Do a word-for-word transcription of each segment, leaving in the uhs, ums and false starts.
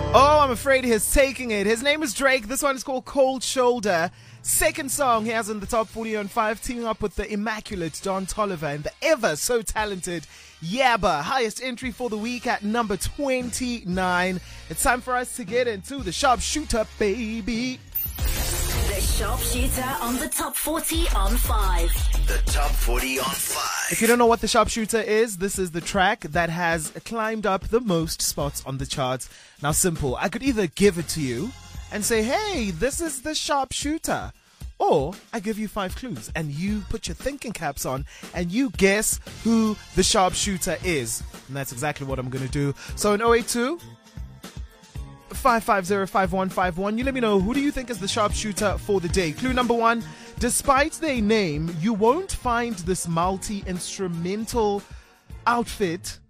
Oh, I'm afraid he's taking it. His name is Drake. This one is called Cold Shoulder. Second song he has in the top forty on five, teaming up with the immaculate Don Toliver and the ever so talented Yaba. Highest entry for the week at number twenty-nine. It's time for us to get into the sharpshooter, baby. The sharpshooter on the top forty on five. The top forty on five. If you don't know what the sharpshooter is, this is the track that has climbed up the most spots on the charts. Now, simple. I could either give it to you and say, hey, this is the sharpshooter. Or I give you five clues and you put your thinking caps on and you guess who the sharpshooter is. And that's exactly what I'm going to do. So in oh eight two, five five zero, five one five one, you let me know, who do you think is the sharpshooter for the day? Clue number one, despite their name, you won't find this multi-instrumental outfit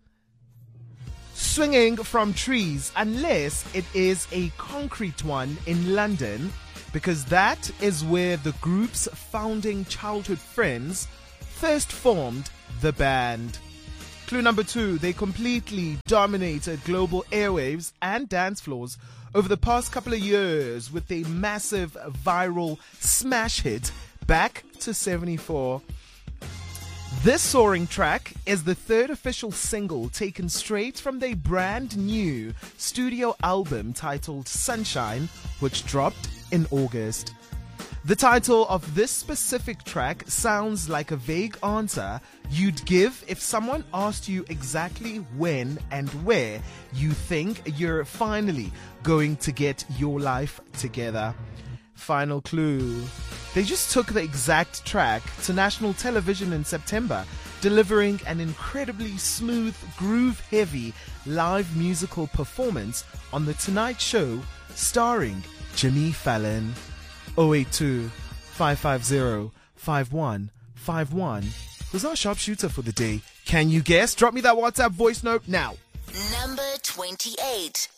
swinging from trees unless it is a concrete one in London, because that is where the group's founding childhood friends first formed the band. Clue number two, they completely dominated global airwaves and dance floors over the past couple of years with a massive viral smash hit, Back to seventy-four. This soaring track is the third official single taken straight from their brand new studio album titled Sunshine, which dropped in August. The title of this specific track sounds like a vague answer you'd give if someone asked you exactly when and where you think you're finally going to get your life together. Final clue. They just took the exact track to national television in September, delivering an incredibly smooth, groove-heavy live musical performance on The Tonight Show starring Jimmy Fallon. oh eight two, five five zero, five one five one. Who's our sharpshooter for the day? Can you guess? Drop me that WhatsApp voice note now. Number twenty-eight.